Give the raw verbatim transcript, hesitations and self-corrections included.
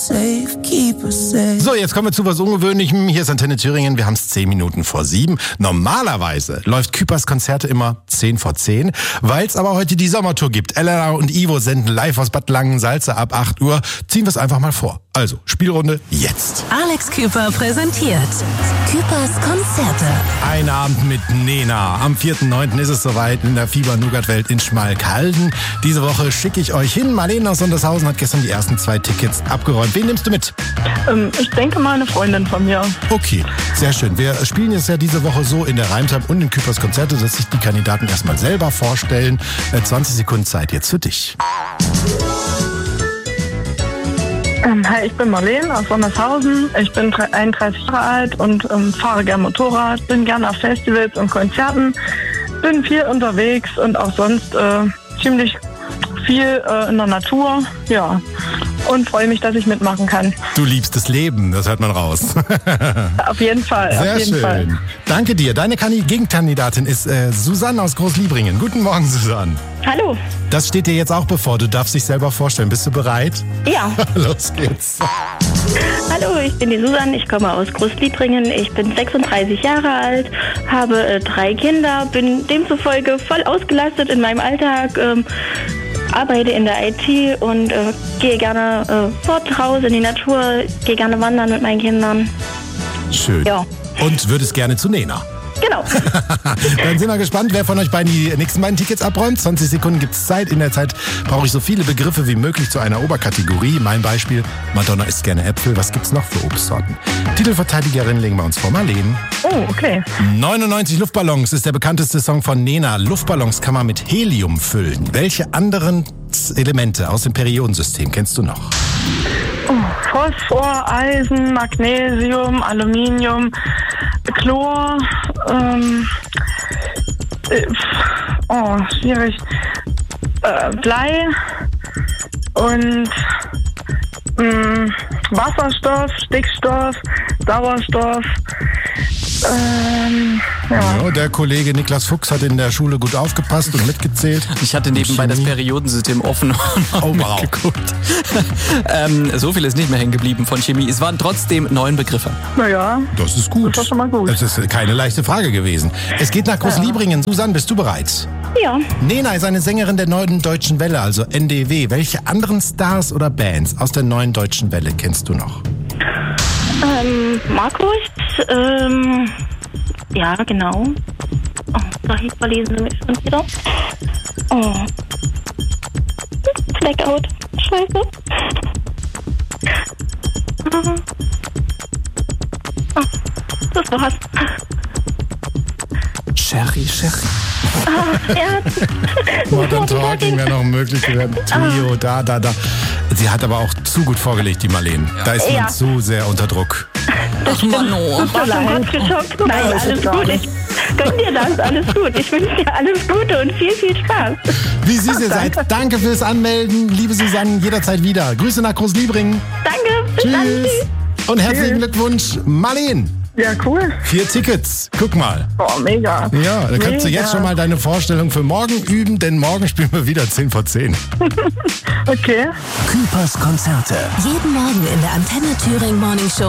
So, jetzt kommen wir zu was Ungewöhnlichem. Hier ist Antenne Thüringen. Wir haben es zehn Minuten vor sieben. Normalerweise läuft Küpers Konzerte immer zehn vor zehn. Weil es aber heute die Sommertour gibt. Elena und Ivo senden live aus Bad Langensalza ab acht Uhr. Ziehen wir es einfach mal vor. Also, Spielrunde jetzt. Alex Küper präsentiert Küpers Konzerte. Ein Abend mit Nena. Am vierten neunten ist es soweit in der Fieber-Nougat-Welt in Schmalkalden. Diese Woche schicke ich euch hin. Marlene aus Sondershausen hat gestern die ersten zwei Tickets abgeräumt. Wen nimmst du mit? Ähm, ich denke mal eine Freundin von mir. Okay, sehr schön. Wir spielen jetzt ja diese Woche so in der Reimtime und in Küpers Konzerte, dass sich die Kandidaten erstmal selber vorstellen. zwanzig Sekunden Zeit jetzt für dich. Ähm, hi, ich bin Marlene aus Sondershausen. Ich bin einunddreißig Jahre alt und ähm, fahre gern Motorrad, bin gern auf Festivals und Konzerten, bin viel unterwegs und auch sonst äh, ziemlich viel äh, in der Natur, ja, und freue mich, dass ich mitmachen kann. Du liebst das Leben, das hört man raus. Auf jeden Fall, Sehr auf jeden schön. Fall. Danke dir. Deine Kandi- Gegenkandidatin ist äh, Susanne aus Großliebringen. Guten Morgen, Susanne. Hallo. Das steht dir jetzt auch bevor. Du darfst dich selber vorstellen. Bist du bereit? Ja. Los geht's. Hallo, ich bin die Susanne, ich komme aus Großliebringen, ich bin sechsunddreißig Jahre alt, habe äh, drei Kinder, bin demzufolge voll ausgelastet in meinem Alltag, ähm, arbeite in der I T und äh, gehe gerne äh, fort raus in die Natur, gehe gerne wandern mit meinen Kindern. Schön. Ja. Und würdest gerne zu Nena. Genau. Dann sind wir gespannt, wer von euch beiden die nächsten beiden Tickets abräumt. zwanzig Sekunden gibt's Zeit. In der Zeit brauche ich so viele Begriffe wie möglich zu einer Oberkategorie. Mein Beispiel, Madonna isst gerne Äpfel. Was gibt's noch für Obstsorten? Titelverteidigerin legen wir uns vor Marlene. Oh, okay. neunundneunzig Luftballons ist der bekannteste Song von Nena. Luftballons kann man mit Helium füllen. Welche anderen Elemente aus dem Periodensystem kennst du noch? Oh, Phosphor, Eisen, Magnesium, Aluminium, Chlor, ähm, äh, oh, schwierig, äh, Blei und ähm, Wasserstoff, Stickstoff, Sauerstoff. Ähm, ja. Ja, der Kollege Niklas Fuchs hat in der Schule gut aufgepasst und mitgezählt. Ich hatte nebenbei das Periodensystem offen und Oh, wow. mitgeguckt. ähm, so viel ist nicht mehr hängen geblieben von Chemie. Es waren trotzdem neun Begriffe. Naja, Das ist gut. Das ist schon mal gut. Das ist keine leichte Frage gewesen. Es geht nach Großliebringen. Susanne, bist du bereit? Ja. Nena ist eine Sängerin der neuen Deutschen Welle, also N D W. Welche anderen Stars oder Bands aus der neuen Deutschen Welle kennst du noch? Ähm, Markus, ähm, ja, genau. Oh, da verlesen sie mich schon wieder. Oh. Blackout. Scheiße. Oh, das war's. Sherry, Sherry. Ah, ja. Modern Talking wäre noch möglich gewesen. Trio, da, da, da. Sie hat aber auch zu gut vorgelegt, die Marlene. Da ist man Ja. zu sehr unter Druck. Ach, Mano. War schon kurz geschockt. Nein, alles gut. Ich gönn dir das, alles gut. Ich wünsche dir alles Gute und viel, viel Spaß. Wie süß ihr seid. Danke fürs Anmelden, liebe Susanne, jederzeit wieder. Grüße nach Großliebringen. Danke, bis dann. Tschüss. Und herzlichen Glückwunsch, Marlene. Ja, cool. Vier Tickets. Guck mal. Oh, mega. Ja, da kannst du Mega. jetzt schon mal deine Vorstellung für morgen üben, denn morgen spielen wir wieder zehn vor zehn. Okay. Küpers Konzerte. Jeden Morgen in der Antenne Thüringen Morning Show.